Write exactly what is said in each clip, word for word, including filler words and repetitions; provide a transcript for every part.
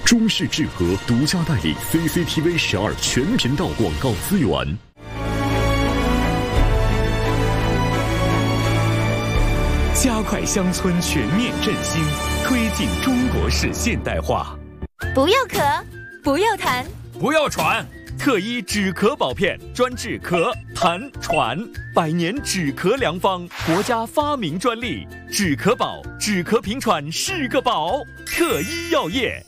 中视智和独家代理 C C T V 十二全频道广告资源。加快乡村全面振兴，推进中国式现代化。 不要咳，不要痰， 不要喘。特医止咳保片，专治咳、痰、喘，百年止咳良方，国家发明专利。止咳宝，止咳平喘是个宝。特医药业。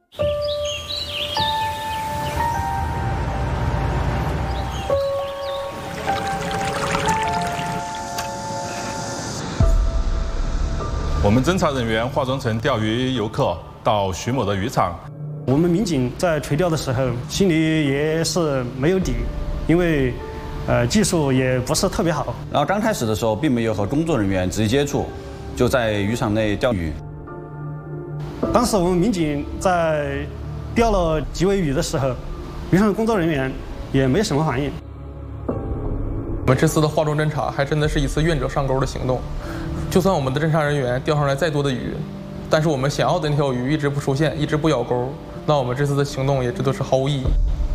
我们侦查人员化妆成钓鱼游客到徐某的渔场。 我们民警在垂钓的时候，心里也是没有底，因为，呃，技术也不是特别好。 然后刚开始的时候，并没有和工作人员直接接触，就在渔场内钓鱼。 当时我们民警在钓了几尾鱼的时候，渔场的工作人员也没什么反应。 我们这次的化妆侦查还真的是一次愿者上钩的行动。就算我们的侦查人员钓上来再多的鱼，但是我们想要的那条鱼一直不出现，一直不咬钩，那我们这次的行动也这都是毫无意义。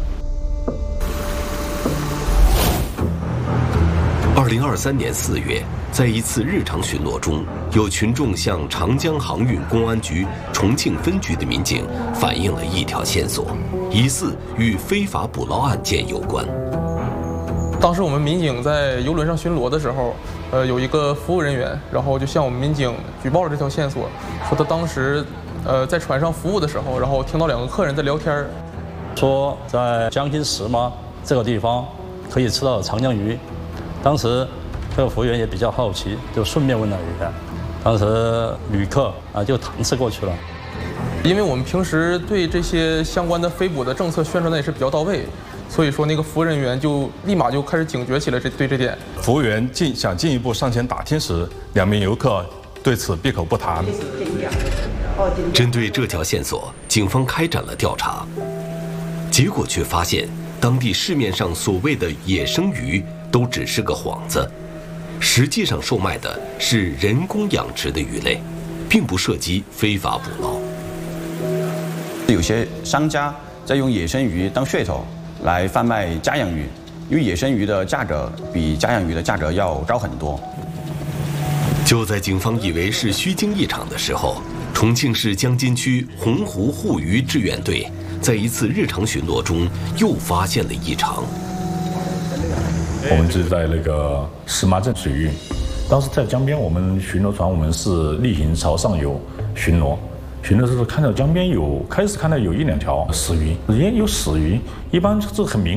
二零二三年四月，在一次日常巡逻中，有群众向长江航运公安局重庆分局的民警反映了一条线索，疑似与非法捕捞案件有关。 当时我们民警在游轮上巡逻的时候，呃，有一个服务人员，然后就向我们民警举报了这条线索，说他当时，呃，在船上服务的时候，然后听到两个客人在聊天， 说在江心石吗这个地方可以吃到长江鱼。当时这个服务员也比较好奇，就顺便问了一下。当时旅客啊就搪塞过去了。 因为我们平时对这些相关的非捕的政策宣传的也是比较到位。所以说，那个服务人员就立马就开始警觉起来，这对这点。 服务员进想进一步上前打听时，两名游客对此闭口不谈。 针对这条线索，警方开展了调查，结果却发现，当地市面上所谓的野生鱼都只是个幌子，实际上售卖的是人工养殖的鱼类，并不涉及非法捕捞。 有些商家在用野生鱼当噱头来贩卖家养鱼，因为野生鱼的价格比家养鱼的价格要高很多。 就在警方以为是虚惊一场的时候，重庆市江津区洪湖护渔志愿队在一次日常巡逻中又发现了异常。 我们是在那个石麻镇水域，当时在江边，我们巡逻船我们是例行朝上游巡逻。巡的时候看到江边有，开始看到有一两条死鱼，也有死鱼，一般是很明